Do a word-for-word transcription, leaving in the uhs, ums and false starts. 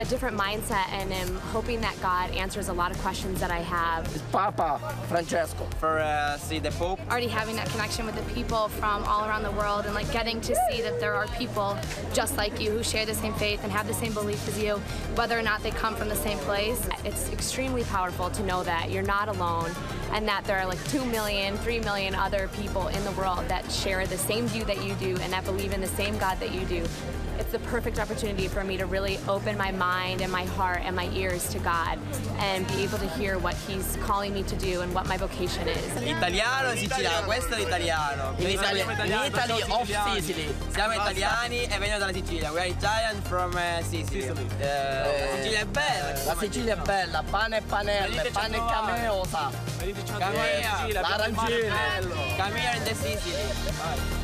A different mindset, and am hoping that God answers a lot of questions that I have. It's Papa Francesco. For uh, see the Pope. Already having that connection with the people from all around the world, and like getting to see that there are people just like you who share the same faith and have the same belief as you, whether or not they come from the same place. It's extremely powerful to know that you're not alone, and that there are like two million, three million other people in the world that share the same view that you do and that believe in the same God that you do. It's the perfect opportunity for me to really open my mind and my heart and my ears to God and be able to hear what He's calling me to do and what my vocation is. Italiano e siciliano, questo è l'italiano. In Italy, in Italy of Sicily. Siamo italiani e veniamo dalla Sicilia. We are Italian from uh, Sicily. Uh, Eh, Sicilia è bella. La Sicilia è bella, pane e panelle, pane e cameosa. Come here. L'arancino. Come here in the Sicily.